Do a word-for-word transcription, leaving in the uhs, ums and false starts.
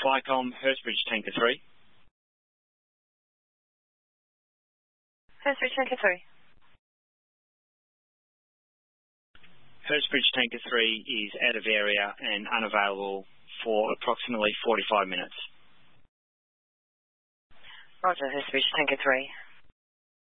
Flycom, Hurstbridge Tanker three. Hurstbridge Tanker three. Hurstbridge Tanker three is out of area and unavailable for approximately forty-five minutes. Roger, Hurstbridge Tanker three.